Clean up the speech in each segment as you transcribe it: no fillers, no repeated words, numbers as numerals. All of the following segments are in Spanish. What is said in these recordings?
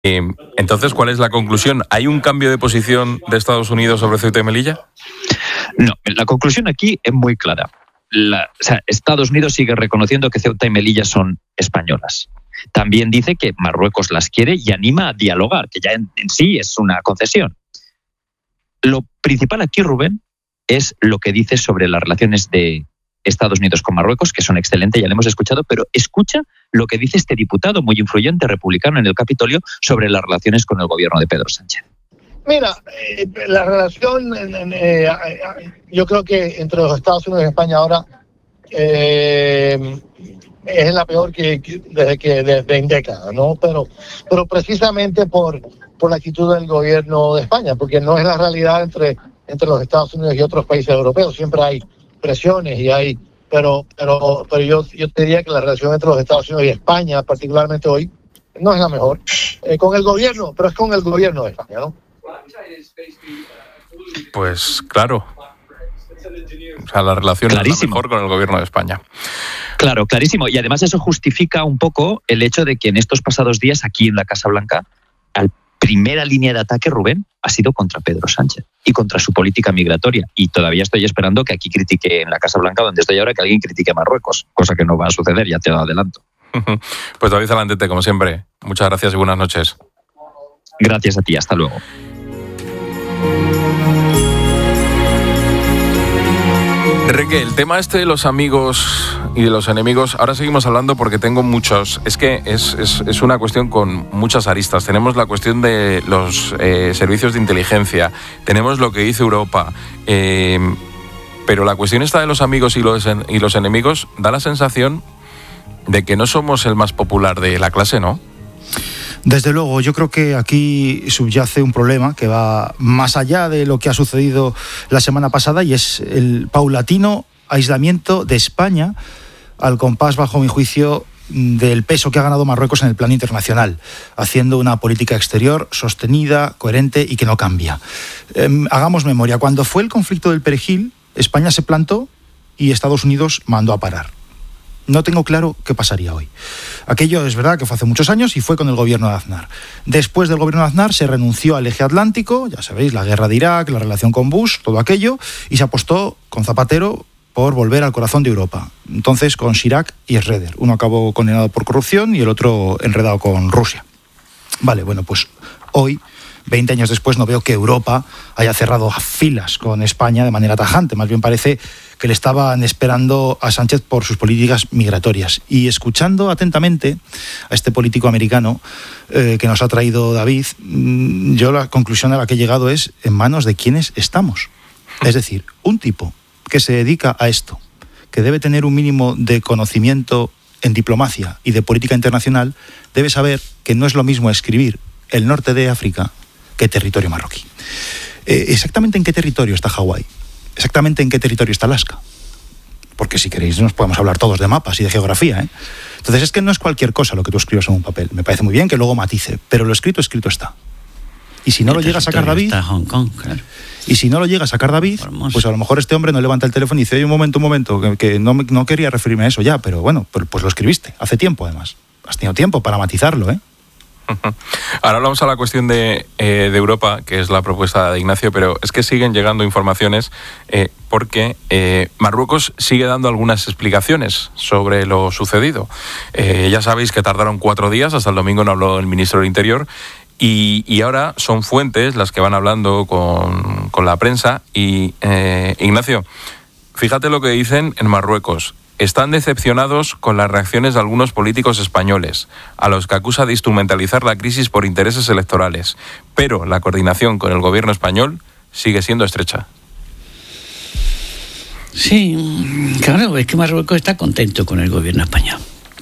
Entonces, ¿cuál es la conclusión? ¿Hay un cambio de posición de Estados Unidos sobre Ceuta y Melilla? No, la conclusión aquí es muy clara. Estados Unidos sigue reconociendo que Ceuta y Melilla son españolas. También dice que Marruecos las quiere y anima a dialogar, que ya en sí es una concesión. Lo principal aquí, Rubén, es lo que dice sobre las relaciones de Estados Unidos con Marruecos, que son excelentes, ya lo hemos escuchado, pero escucha lo que dice este diputado muy influyente republicano en el Capitolio sobre las relaciones con el gobierno de Pedro Sánchez. Mira, la relación, yo creo que entre los Estados Unidos y España ahora es la peor desde en décadas, ¿no? Pero precisamente por la actitud del gobierno de España, porque no es la realidad entre los Estados Unidos y otros países europeos. Siempre hay presiones pero yo te diría que la relación entre los Estados Unidos y España, particularmente hoy, no es la mejor. Con el gobierno, pero es con el gobierno de España, ¿no? Pues claro. O sea, la relación es la mejor con el gobierno de España. Claro, clarísimo. Y además eso justifica un poco el hecho de que en estos pasados días, aquí en la Casa Blanca, la primera línea de ataque, Rubén, ha sido contra Pedro Sánchez y contra su política migratoria. Y todavía estoy esperando que aquí critique en la Casa Blanca, donde estoy ahora, que alguien critique a Marruecos, cosa que no va a suceder, ya te lo adelanto. Pues David Zalandete, como siempre, muchas gracias y buenas noches. Gracias a ti, hasta luego. Enrique, el tema de los amigos y de los enemigos, ahora seguimos hablando porque tengo muchos. Es que es una cuestión con muchas aristas. Tenemos la cuestión de los servicios de inteligencia, tenemos lo que dice Europa, pero la cuestión esta de los amigos y los enemigos da la sensación de que no somos el más popular de la clase, ¿no? Desde luego, yo creo que aquí subyace un problema que va más allá de lo que ha sucedido la semana pasada, y es el paulatino aislamiento de España al compás, bajo mi juicio, del peso que ha ganado Marruecos en el plano internacional, haciendo una política exterior sostenida, coherente y que no cambia. Hagamos memoria, cuando fue el conflicto del Perejil, España se plantó y Estados Unidos mandó a parar. No tengo claro qué pasaría hoy. Aquello es verdad que fue hace muchos años y fue con el gobierno de Aznar. Después del gobierno de Aznar se renunció al eje atlántico, ya sabéis, la guerra de Irak, la relación con Bush, todo aquello, y se apostó con Zapatero por volver al corazón de Europa. Entonces con Chirac y Schröder. Uno acabó condenado por corrupción y el otro enredado con Rusia. Vale, bueno, pues hoy, 20 años después, no veo que Europa haya cerrado filas con España de manera tajante. Más bien parece que le estaban esperando a Sánchez por sus políticas migratorias. Y escuchando atentamente a este político americano que nos ha traído David, yo la conclusión a la que he llegado es: en manos de quiénes estamos. Es decir, un tipo que se dedica a esto, que debe tener un mínimo de conocimiento en diplomacia y de política internacional, debe saber que no es lo mismo escribir el norte de África que territorio marroquí. ¿Exactamente en qué territorio está Hawái? ¿Exactamente en qué territorio está Alaska? Porque si queréis nos podemos hablar todos de mapas y de geografía, ¿eh? Entonces es que no es cualquier cosa lo que tú escribes en un papel. Me parece muy bien que luego matice, pero lo escrito está. Y si no lo llega a sacar David, está Hong Kong, claro. Y si no lo llega a sacar David, pues a lo mejor este hombre no levanta el teléfono y dice: oye, un momento, que no quería referirme a eso ya, pero bueno, pues lo escribiste, hace tiempo además. Has tenido tiempo para matizarlo, ¿eh? Ahora hablamos a la cuestión de Europa, que es la propuesta de Ignacio, pero es que siguen llegando informaciones porque Marruecos sigue dando algunas explicaciones sobre lo sucedido. Ya sabéis que tardaron 4 días, hasta el domingo no habló el ministro del Interior, y ahora son fuentes las que van hablando con la prensa. Y Ignacio, fíjate lo que dicen en Marruecos. Están decepcionados con las reacciones de algunos políticos españoles, a los que acusa de instrumentalizar la crisis por intereses electorales. Pero la coordinación con el gobierno español sigue siendo estrecha. Sí, claro, es que Marruecos está contento con el gobierno español.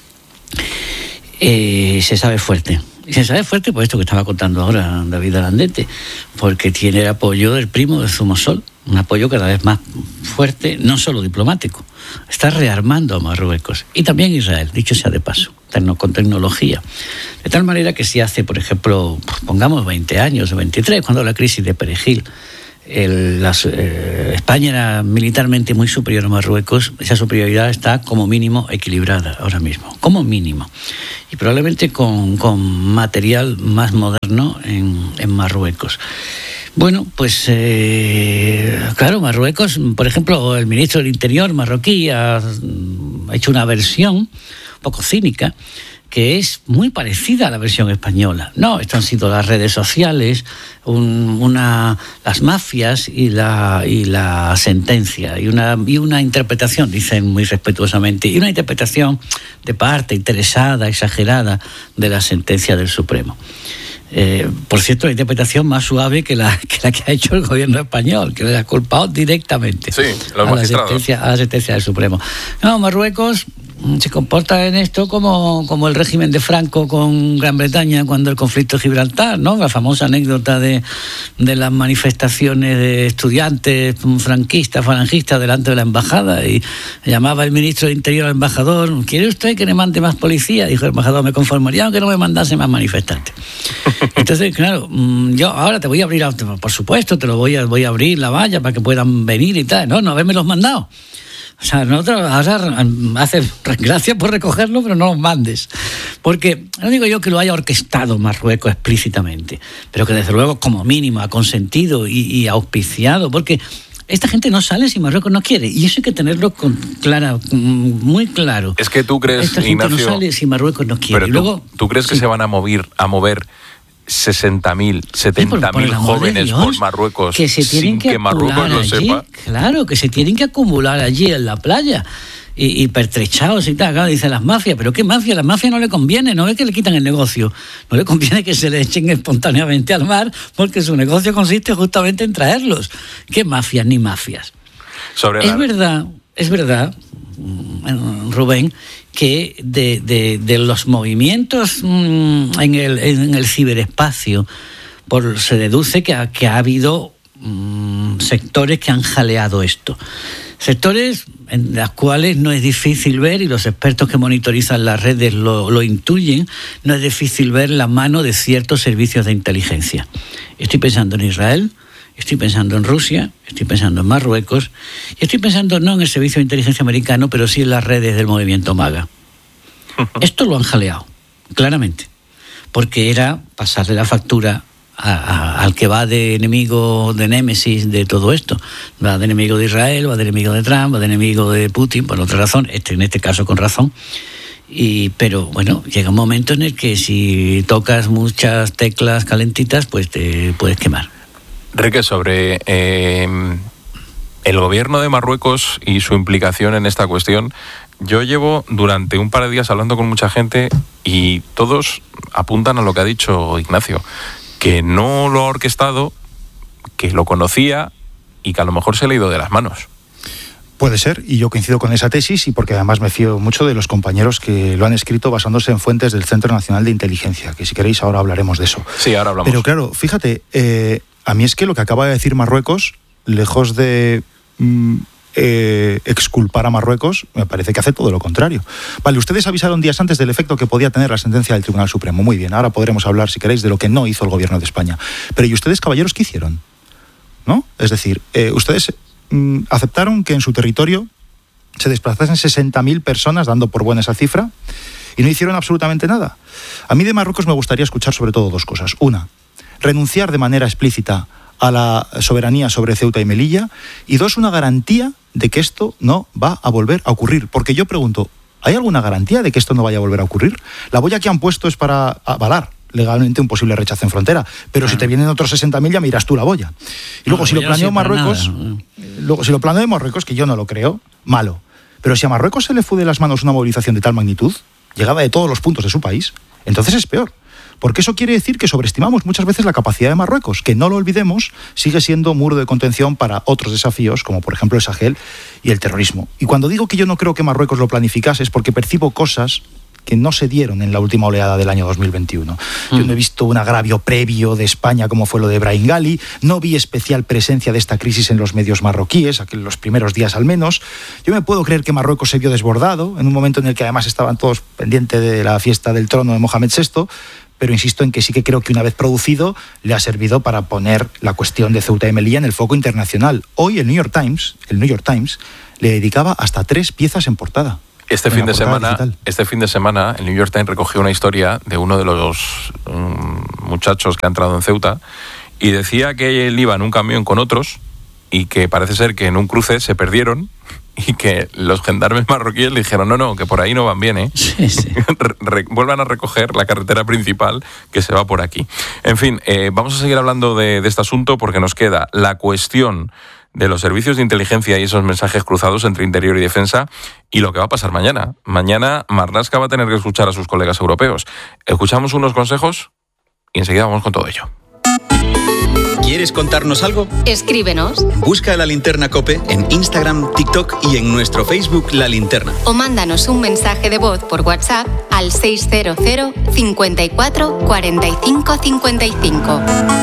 Se sabe fuerte. Y se sabe fuerte por esto que estaba contando ahora David Zalandete, porque tiene el apoyo del primo de Zumosol, un apoyo cada vez más fuerte, no solo diplomático. Está rearmando a Marruecos y también Israel, dicho sea de paso, con tecnología. De tal manera que si hace, por ejemplo, pongamos 20 años o 23, cuando la crisis de Perejil España era militarmente muy superior a Marruecos. Esa superioridad está como mínimo equilibrada ahora mismo, como mínimo. Y probablemente con material más moderno en Marruecos. Bueno, pues claro, Marruecos, por ejemplo, el ministro del Interior marroquí ha hecho una versión un poco cínica que es muy parecida a la versión española. No, esto han sido las redes sociales, las mafias y la sentencia, y una interpretación, dicen muy respetuosamente, y una interpretación de parte interesada, exagerada, de la sentencia del Supremo. Por cierto, la interpretación más suave que la que ha hecho el gobierno español, que le ha culpado directamente a la sentencia del Supremo. No, Marruecos se comporta en esto como el régimen de Franco con Gran Bretaña cuando el conflicto de Gibraltar, ¿no? La famosa anécdota de las manifestaciones de estudiantes franquistas, falangistas delante de la embajada, y llamaba el ministro de Interior al embajador: ¿quiere usted que le mande más policía? Dijo el embajador: me conformaría aunque no me mandase más manifestantes. Entonces, claro, yo ahora te voy a abrir, por supuesto, te lo voy a abrir la valla para que puedan venir y tal. No haberme los mandado. O sea, nosotros ahora hace gracias por recogerlo, pero no los mandes. Porque no digo yo que lo haya orquestado Marruecos explícitamente, pero que desde luego como mínimo ha consentido y auspiciado, porque esta gente no sale si Marruecos no quiere, y eso hay que tenerlo muy claro. Es que tú crees, esta gente Ignacio, no sale si Marruecos no quiere. Pero y luego, ¿tú crees que se van a mover 60.000, 70.000 jóvenes por Marruecos que se tienen sin que Marruecos lo sepa? Claro, que se tienen que acumular allí en la playa y pertrechados y tal. Claro, dicen las mafias, pero ¿qué mafia? Las mafias no le conviene, no es que le quitan el negocio, no le conviene que se le echen espontáneamente al mar, porque su negocio consiste justamente en traerlos. ¿Qué mafias ni mafias? Es verdad, Rubén, que de los movimientos en el ciberespacio se deduce que ha habido sectores que han jaleado esto. Sectores en los cuales no es difícil ver, y los expertos que monitorizan las redes lo intuyen, no es difícil ver la mano de ciertos servicios de inteligencia. Estoy pensando en Israel, estoy pensando en Rusia, estoy pensando en Marruecos, y estoy pensando no en el servicio de inteligencia americano, pero sí en las redes del movimiento MAGA. Esto lo han jaleado, claramente, porque era pasarle la factura al que va de enemigo, de némesis de todo esto. Va de enemigo de Israel, va de enemigo de Trump, va de enemigo de Putin, por otra razón, en este caso con razón. Pero bueno, llega un momento en el que si tocas muchas teclas calentitas, pues te puedes quemar. Enrique, sobre el gobierno de Marruecos y su implicación en esta cuestión, yo llevo durante un par de días hablando con mucha gente y todos apuntan a lo que ha dicho Ignacio, que no lo ha orquestado, que lo conocía y que a lo mejor se le ha ido de las manos. Puede ser, y yo coincido con esa tesis, y porque además me fío mucho de los compañeros que lo han escrito basándose en fuentes del Centro Nacional de Inteligencia, que si queréis ahora hablaremos de eso. Sí, ahora hablamos. Pero claro, fíjate, a mí es que lo que acaba de decir Marruecos, lejos de exculpar a Marruecos, me parece que hace todo lo contrario. Vale, ustedes avisaron días antes del efecto que podía tener la sentencia del Tribunal Supremo. Muy bien, ahora podremos hablar, si queréis, de lo que no hizo el gobierno de España. Pero ¿y ustedes, caballeros, qué hicieron? ¿No? Es decir, ustedes aceptaron que en su territorio se desplazasen 60.000 personas, dando por buena esa cifra, y no hicieron absolutamente nada. A mí de Marruecos me gustaría escuchar sobre todo dos cosas. Una, renunciar de manera explícita a la soberanía sobre Ceuta y Melilla, y dos, una garantía de que esto no va a volver a ocurrir. Porque yo pregunto, ¿hay alguna garantía de que esto no vaya a volver a ocurrir? La boya que han puesto es para avalar legalmente un posible rechazo en frontera, pero si te vienen otros 60.000 ya miras tú la boya. Y luego, si lo planeó Marruecos, si lo planeó Marruecos, que yo no lo creo, malo. Pero si a Marruecos se le fue de las manos una movilización de tal magnitud, llegada de todos los puntos de su país, entonces es peor. Porque eso quiere decir que sobreestimamos muchas veces la capacidad de Marruecos, que no lo olvidemos, sigue siendo muro de contención para otros desafíos, como por ejemplo el Sahel y el terrorismo. Y cuando digo que yo no creo que Marruecos lo planificase, es porque percibo cosas que no se dieron en la última oleada del año 2021. Yo no he visto un agravio previo de España como fue lo de Brahim Ghali, no vi especial presencia de esta crisis en los medios marroquíes, en los primeros días al menos. Yo me puedo creer que Marruecos se vio desbordado, en un momento en el que además estaban todos pendientes de la fiesta del trono de Mohamed VI, pero insisto en que sí que creo que una vez producido le ha servido para poner la cuestión de Ceuta y Melilla en el foco internacional. Hoy el New York Times le dedicaba hasta 3 piezas en portada. Este fin de semana, el New York Times recogió una historia de uno de los muchachos que ha entrado en Ceuta y decía que él iba en un camión con otros y que parece ser que en un cruce se perdieron y que los gendarmes marroquíes le dijeron no, que por ahí no van bien, ¿eh? Sí. Vuelvan a recoger la carretera principal que se va por aquí. En fin, vamos a seguir hablando de este asunto porque nos queda la cuestión de los servicios de inteligencia y esos mensajes cruzados entre Interior y Defensa y lo que va a pasar mañana. Mañana Marlaska va a tener que escuchar a sus colegas europeos. Escuchamos unos consejos y enseguida vamos con todo ello. ¿Quieres contarnos algo? Escríbenos. Busca La Linterna COPE en Instagram, TikTok y en nuestro Facebook La Linterna. O mándanos un mensaje de voz por WhatsApp al 600 54 45 55.